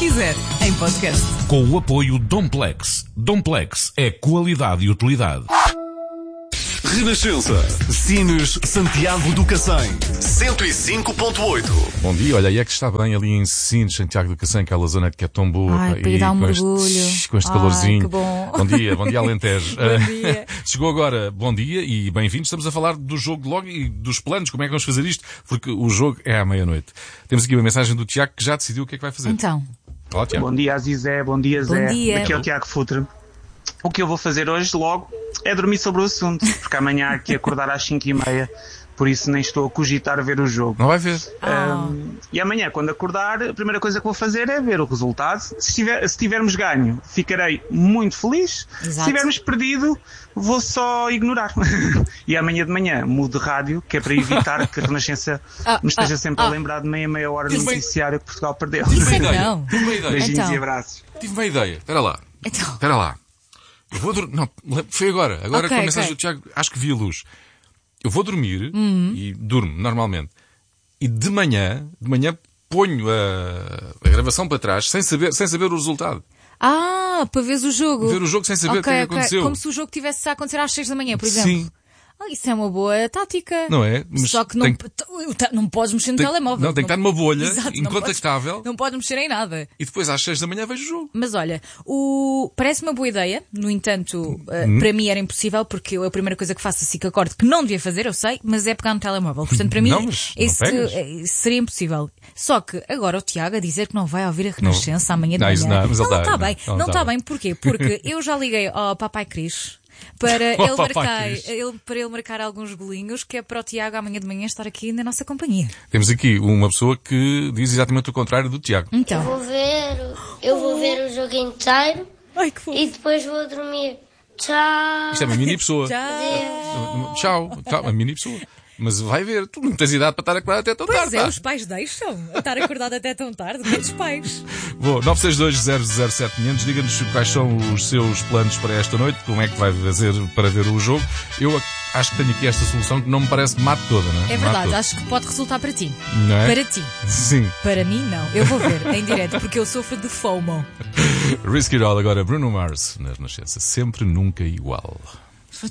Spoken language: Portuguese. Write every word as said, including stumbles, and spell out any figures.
quiser, em podcast. Com o apoio Domplex. Domplex é qualidade e utilidade. Renascença. Sines Santiago do Cacém. cento e cinco ponto oito. Bom dia, olha, aí é que está bem ali em Sines, Santiago do Cacém, aquela zona que é tão boa. Ai, para ir dar um com mergulho. Este, com este Ai, calorzinho. que bom. Bom dia, bom dia Alentejo. Bom dia. Chegou agora, bom dia e bem-vindos. Estamos a falar do jogo de logo e dos planos, como é que vamos fazer isto, porque o jogo é à meia-noite. Temos aqui uma mensagem do Tiago que já decidiu o que é que vai fazer. Então. Olá, Tiago. Bom dia, Azizé. Bom dia, Zé. Bom dia. Aqui é o Tiago Futre. O que eu vou fazer hoje, logo, é dormir sobre o assunto, porque amanhã há que acordar às cinco e meia, por isso nem estou a cogitar ver o jogo. Não vai ver. Ah. Um, e amanhã, quando acordar, a primeira coisa que vou fazer é ver o resultado. Se, tiver, se tivermos ganho, ficarei muito feliz. Exato. Se tivermos perdido, vou só ignorar. E amanhã de manhã mudo de rádio, que é para evitar que a Renascença Ah, me esteja ah, sempre ah. a lembrar de meia meia hora no Tive bem- noticiário que Portugal perdeu. Tive uma Isso é ideia. não. Tive uma ideia. Beijinhos Então. e abraços. Tive uma ideia. Espera lá. Então. Espera lá. Eu vou dormir. Não, foi agora. Agora Ok, com a mensagem ok. do Tiago, acho que vi a luz. Eu vou dormir Uhum. e durmo normalmente. E de manhã, de manhã ponho a, a gravação para trás sem saber, sem saber o resultado. Ah, para veres o jogo. Ver o jogo sem saber o que é que Ok, ok. aconteceu. Como se o jogo tivesse a acontecer às seis da manhã, por exemplo. Sim. Ah, isso é uma boa tática. Não é? Mas Só que não, tem- t- não podes mexer no tem- telemóvel. não, tem que estar numa bolha, Exato, não incontactável. podes- Não pode mexer em nada. E depois às seis da manhã vejo o jogo. Mas olha, o... parece uma boa ideia. No entanto, uh, Uhum. para mim era impossível, porque eu, a primeira coisa que faço assim que acordo, que não devia fazer, eu sei, mas é pegar no telemóvel. Portanto, para mim, Não, mas não esse, pegas. eh, seria impossível. Só que agora o Tiago a dizer que não vai ouvir a Renascença amanhã de Não, manhã. isso não, mas ele não tá- está bem. não, Não não está tá bem. Porquê? Porque eu já liguei ao Papai Cris para Ao ele, Papai marcar, Cris. ele, para ele marcar alguns golinhos, que é para o Tiago amanhã de manhã estar aqui na nossa companhia. Temos aqui uma pessoa que diz exatamente o contrário do Tiago. Então. Vou ver, eu vou ver o jogo inteiro Ai, que fofo. e depois vou dormir. Tchau. Isto é uma mini pessoa. Tchau. Tchau. Tchau, uma mini pessoa. Mas vai ver, tu não tens idade para estar acordado até tão Pois tarde. é, pá. os pais deixam estar acordado até tão tarde. Quantos pais? Bom, nove seis dois zero zero sete quinhentos, diga-nos quais são os seus planos para esta noite, como é que vai fazer para ver o jogo. Eu acho que tenho aqui esta solução que não me parece mate toda, não é? É Mate verdade, toda. acho que pode resultar para ti. Não é? Para ti. Sim. Para mim, não. Eu vou ver em direto, porque eu sofro de FOMO. Risky Doll agora, Bruno Mars, na Renascença. Sempre, nunca igual.